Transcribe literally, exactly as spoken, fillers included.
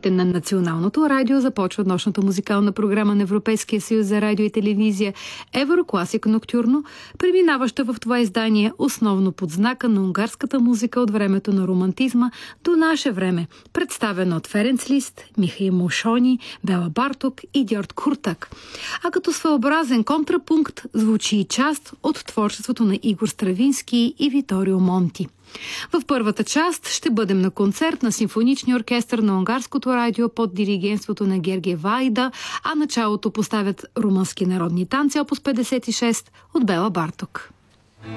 вълните на Националното радио започва нощната музикална програма на Европейския съюз за радио и телевизия Еврокласик Ноктюрно, преминаваща в това издание основно под знака на унгарската музика от времето на романтизма до наше време, представена от Ференц Лист, Михаил Мошони, Бела Барток и Гьорд Куртак. А като своеобразен контрапункт звучи и част от творчеството на Игор Стравински и Виторио Монти. В първата част ще бъдем на концерт на симфоничния оркестър на унгарското радио под диригентството на Гергие Вайда, а началото поставят румънски народни танци опус петдесет и шест от Бела Барток.